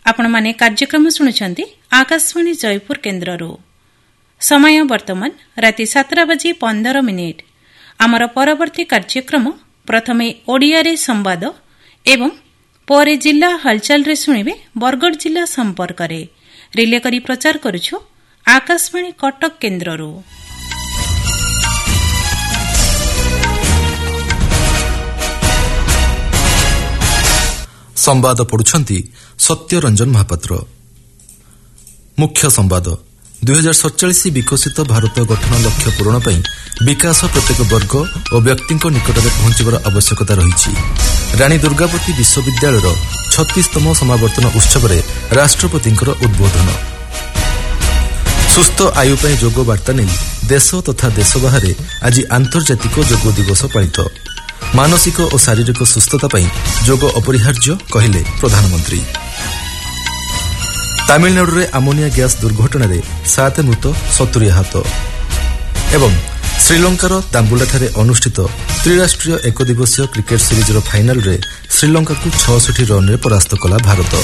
आपण माने कार्यक्रम शुणुछंती आकाशवाणी जयपुर केन्द्ररू। समय वर्तमान राति 7:15। आमर परवर्ती कार्यक्रम प्रथमे ओडिया रे संवाद एवं परे जिला हलचल रे सुनिबे बरगढ़ जिला संपर्क रे रिले करी प्रचार करूछु आकाशवाणी कटक केन्द्ररू। संवाद पढ़ुछंती सत्यरंजन महापात्र। मुख्य संवाद 2047 विकसित भारत गठन लक्ष्य पूरण पर विकास प्रत्येक वर्ग और व्यक्ति निकट में पहुंचवर आवश्यकता रही। रानी दुर्गावती विश्वविद्यालय 36तम समावर्तन उत्सव में राष्ट्रपति उद्बोधन। सुस्थ आयु पर जोग वार्ता नहीं देश तथा देश बाहर आज आंतर्जातिक जोग दिवस पालित। मानसिक और शारीरिक सुस्थता पर जोग अपरिहार्य कहले प्रधानमंत्री। तामिलनाडु रे अमोनिया गैस दुर्घटना 7 मृत 70 आहत। एवं श्रीलंकार तांबुलाठारे अनुष्ठित त्रिराष्ट्रीय एक दिवसीय क्रिकेट सीरीजर फाइनाल रे श्रीलंका को 66 रन रे परास्त कला भारत।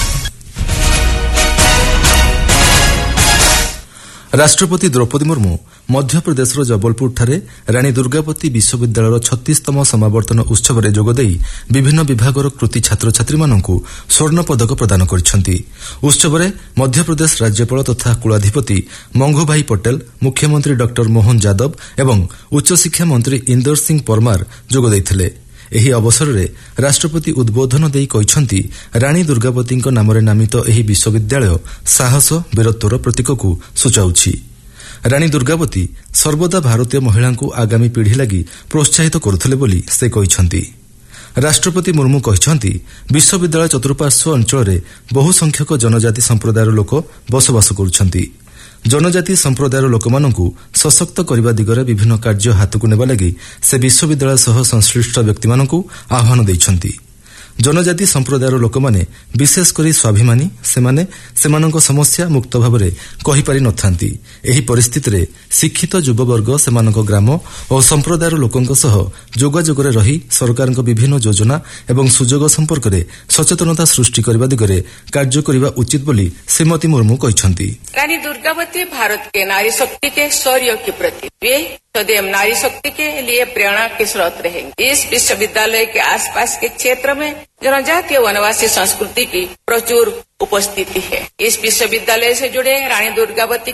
राष्ट्रपति द्रौपदी मुर्मू मध्यप्रदेश जबलपुर ठारे रानी दुर्गावती विश्वविद्यालय 36तम समावर्तन उत्सव में जोगदेई विभिन्न विभागर कृति छात्र छात्री मानक स्वर्ण पदक प्रदान करिसेंती। उत्सव में मध्यप्रदेश राज्यपाल तथा कुलाधिपति मंगूभाई पटेल, मुख्यमंत्री डॉक्टर मोहन यादव एवं उच्चशिक्षा मंत्री इंदर सिंह परमार जोगदेइथिले। एही अवसर में राष्ट्रपति उद्बोधन देई कहिसेंती रानी दुर्गावती नाम नामित एही विश्वविद्यालय साहस वीरत्वर प्रतीक को सूचाउछि। रानी दुर्गावती सर्वदा भारतीय महिला को आगामी पीढ़ी लगी प्रोत्साहित करुथिले बोली से कहिसेंती। राष्ट्रपति मुर्मू कहिसेंती विश्वविद्यालय चतुर्पार्श्व अंचल में बहु संख्यक जनजाति संप्रदायर लोक बसवास करुछंती। जनजाति संप्रदायर लोकमानंकु सशक्त करने दिगरे विभिन्न कार्य हाथ को नेबा लगी से विश्वविद्यालय सह संश्लिष्ट व्यक्ति मानंकु आह्वान दैछंती। जनजाति संप्रदायर लोक माने विशेष करी स्वाभिमानी सेमाने सेमानंको समस्या मुक्त भावरे कहि पारि नथांती। एही परिस्थिति रे शिक्षित युववर्ग सेमानंको ग्राम और संप्रदायर लोकंको सह जोगाजोगरे रही सरकारंको विभिन्न योजना एवं सुजोग संपर्क रे सचेतनता सृष्टि करबा दिगरे कार्य करिबा उचित बोली श्रीमती मुर्मू कहिसंती। रानी दुर्गावती भारत के नारी शक्ति के शौर्य के प्रतीक, वे सदैव नारी शक्ति के लिए प्रेरणा के स्रोत रहेंगे। इस विश्वविद्यालय के आसपास के क्षेत्र में जनजातीय वनवासी संस्कृति की प्रचुर उपस्थिति है। इस विश्वविद्यालय से जुड़े रानी दुर्गावती